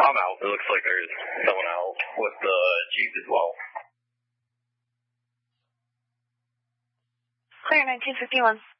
I'm out. It looks like there's someone else with the Jeep as well. Clear 1951.